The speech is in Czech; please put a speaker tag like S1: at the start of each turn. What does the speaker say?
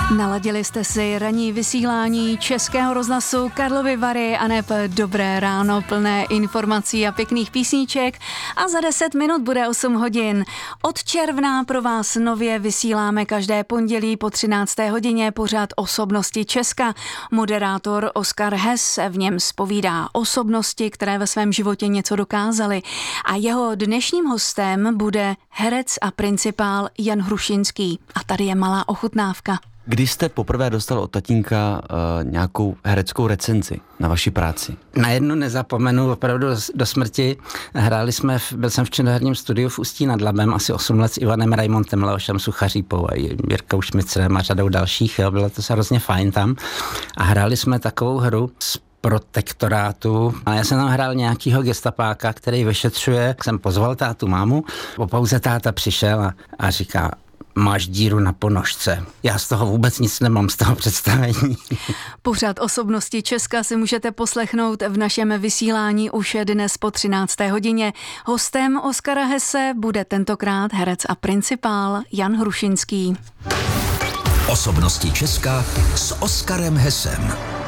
S1: Naladili jste si ranní vysílání Českého rozhlasu Karlovy Vary a neb dobré ráno plné informací a pěkných písniček a za 10 minut bude 8 hodin. Od června pro vás nově vysíláme každé pondělí po 13. hodině pořad Osobnosti Česka. Moderátor Oskar Hess v něm zpovídá osobnosti, které ve svém životě něco dokázaly. A jeho dnešním hostem bude herec a principál Jan Hrušinský. A tady je malá ochutnávka.
S2: Kdy jste poprvé dostal od tatínka nějakou hereckou recenzi na vaši práci?
S3: Na jednu nezapomenu, opravdu do smrti. Byl jsem v činoherním studiu v Ústí nad Labem asi 8 let s Ivanem Raimontem, Leošem Suchařípou a Jirkou Šmicrem a řadou dalších. Jo. Bylo to hrozně fajn tam. A hráli jsme takovou hru z protektorátu. A já jsem tam hrál nějakýho gestapáka, který vyšetřuje. Jsem pozval tátu, mámu. Po pauze táta přišel a říká: máš díru na ponožce. Já z toho vůbec nic nemám, z toho představení.
S1: Pořad Osobnosti Česka si můžete poslechnout v našem vysílání už dnes po 13. hodině. Hostem Oskara Hesse bude tentokrát herec a principál Jan Hrušinský.
S4: Osobnosti Česka s Oskarem Hessem.